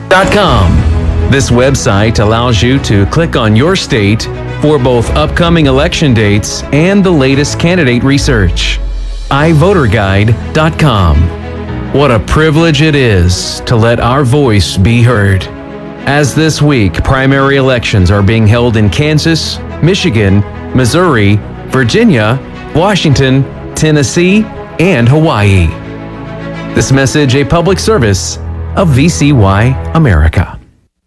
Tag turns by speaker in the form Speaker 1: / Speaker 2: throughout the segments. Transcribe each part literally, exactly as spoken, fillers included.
Speaker 1: dot com. This website allows you to click on your state for both upcoming election dates and the latest candidate research. i voter guide dot com. What a privilege it is to let our voice be heard. As this week, primary elections are being held in Kansas, Michigan, Missouri, Virginia, Washington, Tennessee, and Hawaii. This message a public service of V C Y America.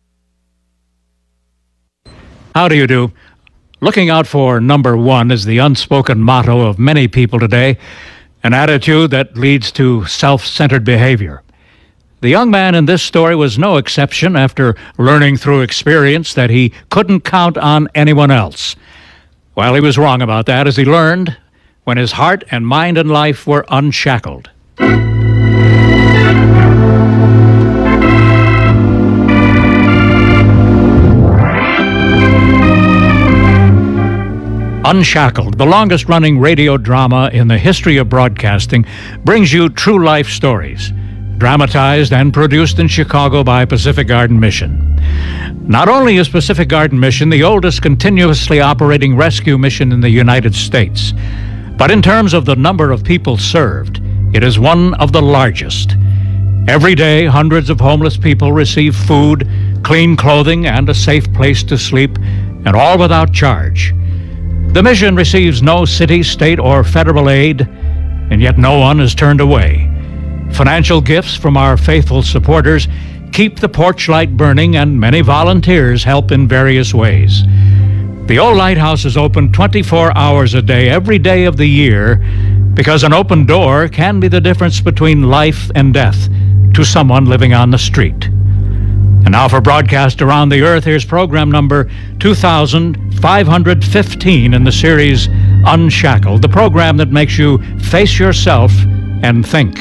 Speaker 2: How do you do? Looking out for number one is the unspoken motto of many people today, an attitude that leads to self-centered behavior. The young man in this story was no exception after learning through experience that he couldn't count on anyone else. Well, he was wrong about that, as he learned when his heart and mind and life were unshackled. Unshackled, the longest-running radio drama in the history of broadcasting, brings you true-life stories, dramatized and produced in Chicago by Pacific Garden Mission. Not only is Pacific Garden Mission the oldest continuously operating rescue mission in the United States, but in terms of the number of people served, it is one of the largest. Every day, hundreds of homeless people receive food, clean clothing, and a safe place to sleep, and all without charge. The mission receives no city, state, or federal aid, and yet no one is turned away. Financial gifts from our faithful supporters keep the porch light burning, and many volunteers help in various ways. The old lighthouse is open twenty-four hours a day, every day of the year, because an open door can be the difference between life and death to someone living on the street. And now for broadcast around the earth, here's program number two thousand five hundred fifteen in the series Unshackled, the program that makes you face yourself and think.